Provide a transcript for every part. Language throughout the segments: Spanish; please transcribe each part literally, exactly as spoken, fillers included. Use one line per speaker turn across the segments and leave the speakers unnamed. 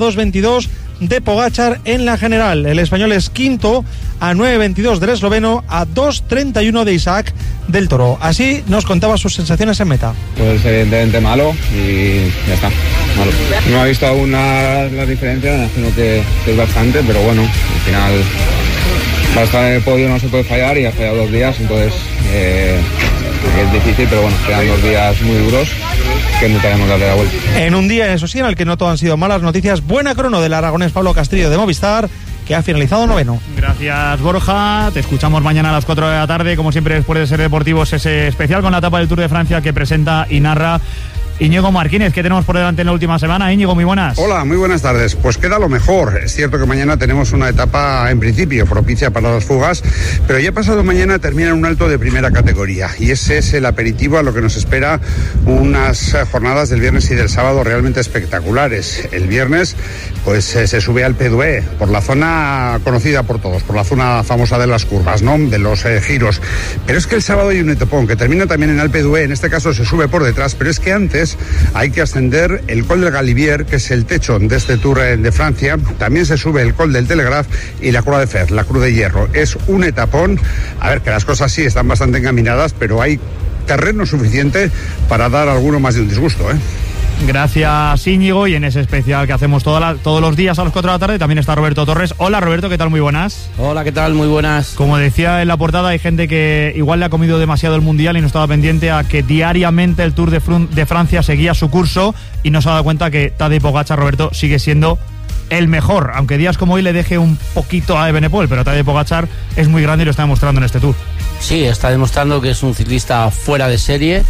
dos veintidós de Pogačar en la general. El español es quinto a nueve veintidós del esloveno, a dos treinta y uno de Isaac del Toro. Así nos contaba sus sensaciones en meta.
Pues evidentemente malo y ya está, malo. No he visto aún la, la diferencia, imagino que, que es bastante, pero bueno, al final para estar en el podio no se puede fallar y ha fallado dos días, entonces eh, es difícil, pero bueno, quedan dos días muy duros que intentaremos darle la vuelta.
En un día, eso sí, en el que no todo han sido malas noticias, buena crono del aragonés Pablo Castillo de Movistar, que ha finalizado noveno.
Gracias, Borja. Te escuchamos mañana a las cuatro de la tarde, como siempre después de Ser Deportivos, ese especial con la etapa del Tour de Francia que presenta y narra Íñigo Martínez. ¿Qué tenemos por delante en la última semana? Íñigo, muy buenas.
Hola, muy buenas tardes. Pues queda lo mejor. Es cierto que mañana tenemos una etapa en principio propicia para las fugas, pero ya pasado mañana termina un alto de primera categoría y ese es el aperitivo a lo que nos espera unas jornadas del viernes y del sábado realmente espectaculares. El viernes pues eh, se sube al P D U E por la zona conocida por todos, por la zona famosa de las curvas, ¿no? De los eh, giros. Pero es que el sábado hay un etapón que termina también en el P D U E, en este caso se sube por detrás, pero es que antes hay que ascender el Col del Galibier, que es el techo de este Tour de Francia. También se sube el Col del Telegraph y la Croix de Fer, la Cruz de Hierro. Es un etapón. A ver, que las cosas sí están bastante encaminadas, pero hay terreno suficiente para dar alguno más de un disgusto, ¿eh?
Gracias, Íñigo, y en ese especial que hacemos toda la, todos los días a las cuatro de la tarde también está Roberto Torres. Hola, Roberto, ¿qué tal? Muy buenas.
Hola, ¿qué tal? Muy buenas.
Como decía en la portada, hay gente que igual le ha comido demasiado el Mundial y no estaba pendiente a que diariamente el Tour de, Fr- de Francia seguía su curso y no se ha dado cuenta que Tadej Pogačar, Roberto, sigue siendo el mejor, aunque días como hoy le deje un poquito a Evenepoel, pero Tadej Pogačar es muy grande y lo está demostrando en este Tour.
Sí, está demostrando que es un ciclista fuera de serie.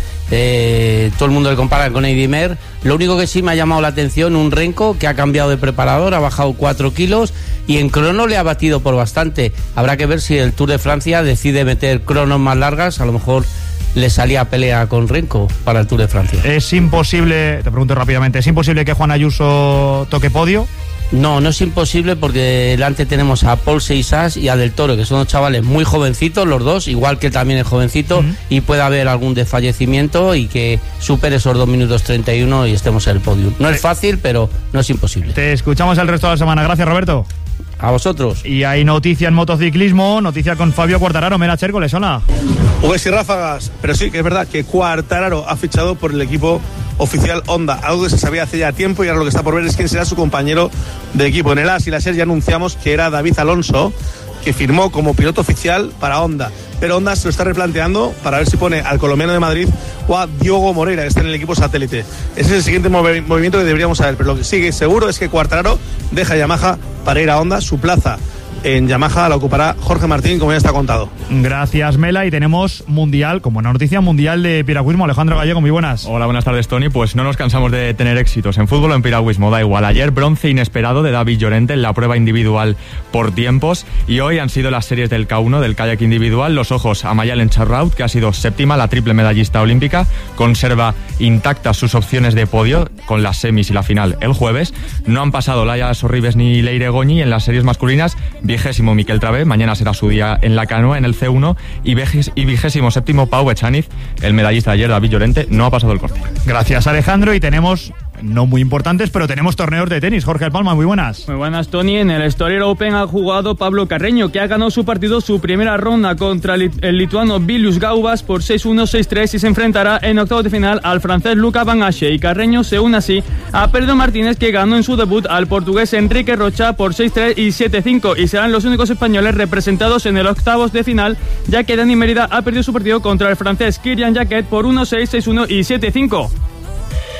Eh, todo el mundo le compara con Eddy Merckx. Lo único que sí me ha llamado la atención, un Renko que ha cambiado de preparador, ha bajado cuatro kilos y en crono le ha batido por bastante. Habrá que ver si el Tour de Francia decide meter cronos más largas, a lo mejor le salía pelea con Renko para el Tour de Francia.
Es imposible, te pregunto rápidamente, ¿es imposible que Juan Ayuso toque podio?
No, no es imposible porque delante tenemos a Paul Seixas y a Del Toro, que son dos chavales muy jovencitos los dos, igual que él también es jovencito, uh-huh. y puede haber algún desfallecimiento y que supere esos dos minutos treinta y uno y estemos en el podio. No sí. es fácil, pero no es imposible.
Te escuchamos el resto de la semana. Gracias, Roberto.
A vosotros.
Y hay noticia en motociclismo, noticia con Fabio Quartararo. Mera Chércoles, hola.
Uves y ráfagas, pero sí que es verdad que Quartararo ha fichado por el equipo oficial Honda, algo que se sabía hace ya tiempo y ahora lo que está por ver es quién será su compañero de equipo. En el A S y la S E R ya anunciamos que era David Alonso, que firmó como piloto oficial para Honda, pero Honda se lo está replanteando para ver si pone al colombiano de Madrid o a Diogo Moreira, que está en el equipo satélite. Ese es el siguiente movi- movimiento que deberíamos saber, pero lo que sigue seguro es que Quartararo deja Yamaha para ir a Honda. Su plaza en Yamaha la ocupará Jorge Martín, como ya está contado.
Gracias, Mela, y tenemos mundial, como una noticia mundial de piragüismo. Alejandro Gallego, muy buenas.
Hola, buenas tardes, Tony. Pues no nos cansamos de tener éxitos en fútbol o en piragüismo, da igual. Ayer bronce inesperado de David Llorente en la prueba individual por tiempos y hoy han sido las series del K uno, del kayak individual. Los ojos a Mayalen Charraut, que ha sido séptima, la triple medallista olímpica, conserva intactas sus opciones de podio con las semis y la final el jueves. No han pasado Laia Sorribes ni Leire Goñi en las series masculinas. Vigésimo Miquel Travé, mañana será su día en la canoa en el C uno y, veges, y vigésimo séptimo Pau Echaniz, el medallista de ayer David Llorente, no ha pasado el corte.
Gracias, Alejandro, y tenemos, no muy importantes, pero tenemos torneos de tenis. Jorge Palma, muy buenas.
Muy buenas, Tony. En el Storer Open ha jugado Pablo Carreño, que ha ganado su partido, su primera ronda contra el lituano Vilius Gaubas por seis uno, seis tres y se enfrentará en octavos de final al francés Luca Van Assche. Y Carreño se une así a Pedro Martínez, que ganó en su debut al portugués Enrique Rocha por seis tres y siete cinco y serán los únicos españoles representados en el octavos de final, ya que Dani Mérida ha perdido su partido contra el francés Kirian Jacquet por uno seis, seis uno y siete cinco.